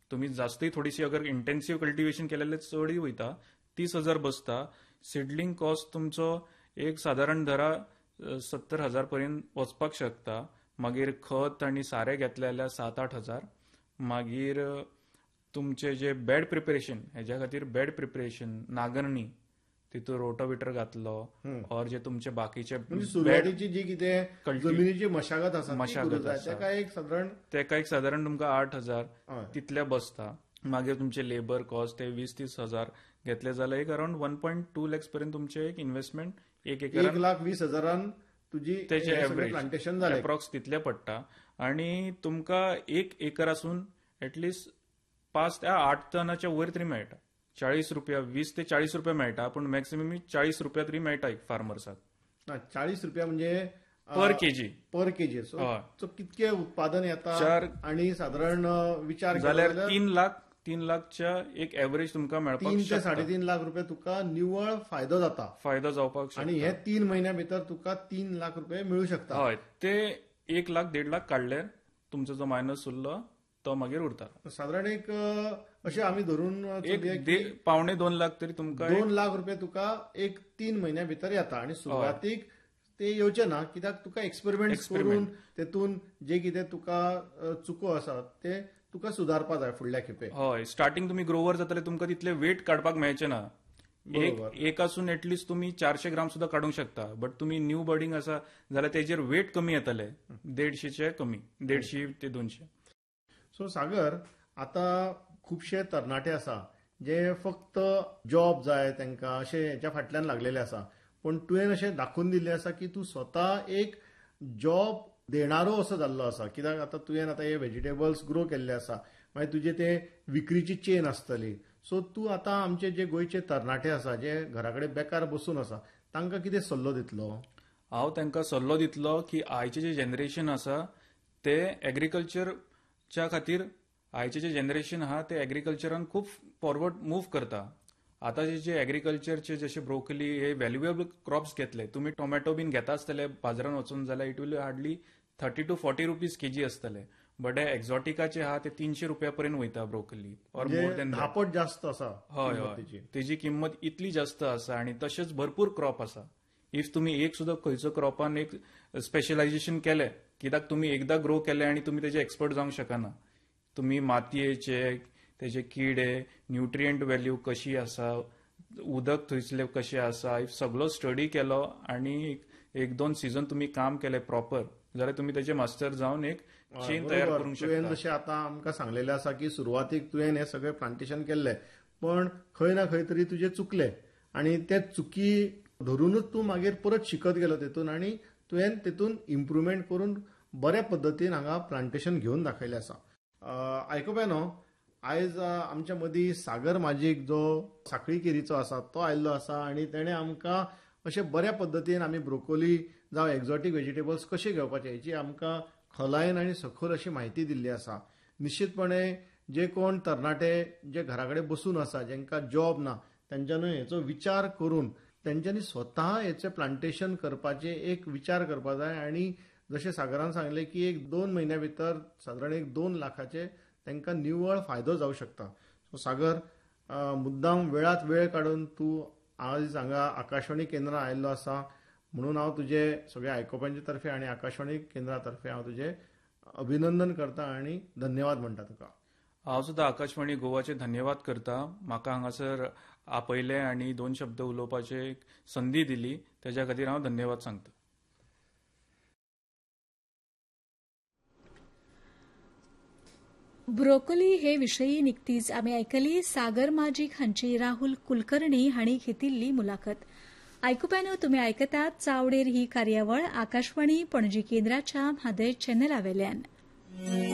तुम्ही जास्तही थोडीशी अगर इंटेन्सिव्ह कल्टिवेशन केलेले चडही वयता 30,000 बसता. सिडलिंग कॉस्ट तुमचो एक साधारण धरा 70,000 पर्यंत वचपाक शकता. मागीर खत आनी सारें घेतले जाल्यार 7-8,000. मागीर तुमचे जे बेड प्रिपरेशन, हेज्या खातीर बेड प्रिपरेशन, नांगरणी, तितून रोटावेटर घातलो, और जे तुमचे बाकीचे सुरवातीची जी कितें जमिनीची मशागत आसा तेका एक साधारण तुमकां 8,000 तितले बसता. मागीर तुमचे लेबर कॉस्ट ते 20-30,000 घेतले जाल्यार एक अराउंड 1.2 lakhs पर्यंत तुमचे एक इन्व्हेस्टमेंट 1,20,000 तुजी तेचे एव्हरेज अप्रॉक्स तितले पडटा. आणि तुमकां 1 एकरासून एटलिस्ट 5 ते 8 टनाच्या वयर तरी मेळटा. 40 रुपया, 20 ते 40 रुपया मेळटा, पण मॅक्सिमम 40 रुपया तरी मेळटा एक फार्मर्साक. 40 रुपया म्हणजे पर केजी. सो कितके उत्पादन येता आणि साधारण विचार जाल्यार 3 लाखच्या एक एव्हरेज तुमकां मेळपाक 3 ते 3.5 लाख रुपये तुका निव्वळ फायदो जावपाक शकता. आणि हे 3 महिन्या भितर तुका 3 लाख रुपये मिळू शकता. हय, ते 1 लाख 1.5 लाख काडल्यार तुमचो जो मायनस उरलो तो मागीर उरता. साधारण एक अशें आमी धरून 1.5-2 लाख तरी तुमकां 2 लाख रुपये तुका एक 3 महिन्या भितर येता. आणि सुरवातीक ते येवचे ना, कित्याक तुका एक्सपेरिमेंट करून तेतून जे कितें तुका चुको आसा ते तुका सुदारपा जाय फुडल्या खेपे. हय, स्टार्टिंग तुमी ग्रोवर जाताले तुमकां तितले वेट काडपाक मेळचे ना. एकासून एटलिस्ट तुम्ही 400 ग्राम सुद्धा काढू शकता. बट तुम्ही न्यू बर्डिंग आसा जाल्यार तेजेर वेट कमी येतले, 150चे कमी, 150 ते 200. सो सागर, आता खुबशे तरणाटे आसा जे फक्त जॉब जाय तांकां अशें हेच्या फाटल्यान लागलेले आसा. पण तुवें अशें दाखोवन दिल्लें आसा की तूं स्वता एक जॉब देणारो असो जाल्लो आसा. कित्याक आतां तुवें आतां हे व्हेजिटेबल्स ग्रो केल्ले आसा, मागीर तुजे ते विक्रीची चेन आसतली. सो तूं आतां आमचे जे गोंयचे तरणाटे आसा जे घरा कडेन बेकार बसून आसा तांकां कितें सल्लो दितलो? हांव तांकां सल्लो दितलो की आयचे जे जनरेशन आसा ते एग्रीकल्चरच्या खातीर, आयचे जे जनरेशन आहा ते एग्रीकल्चरान खूब फॉरवर्ड मूव करता. आतांचे जे एग्रीकल्चरचे जशे ब्रोकली हे व्हॅल्युएबल क्रॉप्स घेतले. तुम्ही टोमॅटो बीन घेता आसतले बाजारात वचून जाल्यार it will hardly 30 to 40 rupees KG आसतले. बट हे एक्झॉटिकाचे आहा ते 300 रुपया पर्यंत वयता ब्रोकली, और मोर दॅन धापट जास्त आसा. हय, तेजी किंमत इतली जास्त आसा. आणि तशेंच भरपूर क्रॉप आसा. इफ तुम्ही एक सुद्धा खंयचो क्रॉपान एक स्पेशलायझेशन केले, कित्याक तुम्ही एकदा ग्रो केले आणि तुम्ही तेजे एक्सपर्ट जावंक शकना. तुम्ही मातयेचे, तेजे किडे, न्यूट्रियंट व्हॅल्यू कशी आसा, उदक थंयसले कशें आसा, इफ सगळो स्टडी केलो आणि 1-2 सीझन तुम्ही काम केले प्रॉपर, जाल्यार तुम्ही तेजे मास्टर जावन एक चेन तयार करूंक शकता. तुवें जशें आतां आमकां सांगलेलें आसा की सुरवातीक तुवें हे सगळे प्लांटेशन केल्ले, पण खंय ना खंय तरी तुजे चुकले आणि ते चुकी धरूनच तूं मागीर परत शिकत गेलो तेतून, आणि तुवें तेतून इम्प्रुवमेंट करून बऱ्या पद्दतीन हांगा प्लांटेशन घेवन दाखयलें आसा. आयकुपा न्हू, आयज आमच्या मदीं सागर माजीक जो साखळी केरीचो आसा तो आयिल्लो आसा, आणि तेणें आमकां अशें बऱ्या पद्दतीन आमी ब्रोकोली जावं एक्झॉटीक व्हेजिटेबल्स कशे घेवपाचे हेची आमकां खोलायेन आनी सखोल अशी म्हायती दिल्ली आसा. निश्चितपणे जे कोण तरणाटे जे घरा कडेन बसून आसा, जेंकां जॉब ना, तेंच्यांनी हेचो विचार करून तेंच्यांनी स्वता हेचे प्लांटेशन करपाचे एक विचार करपा जाय. आणि जशें सागरान सांगलें की 1-2 महिन्या भितर साधारण 2 लाखाचे तांकां निव्वळ फायदो जावं शकता. सो सागर, मुद्दाम वेळात वेळ काडून तूं आज हांगा आकाशवाणी केंद्रांत आयिल्लो आसा, म्हणून हांव तुजे सगळ्या आयकुप्यांचे तर्फे आणि आकाशवाणी केंद्रा तर्फे हांव तुजें अभिनंदन करता आणि धन्यवाद म्हणटा तुका. हांव सुद्दां आकाशवाणी गोवाचे धन्यवाद करता. म्हाका हांगासर आपयले आणि 2 शब्द उलोवपाची संदी दिली, तेज्या खातीर हांव धन्यवाद सांगता. ब्रोकोली हे विशयी निकतीच आमी आयकली सागर माजीक हांची राहुल कुलकर्णी हांणी घेतिल्ली मुलाखत. आयकुप्यानो, तुमी आयकतात चावडेर ही कार्यावळ आकाशवाणी पणजी केंद्राच्या म्हादय चॅनलावेल्यान.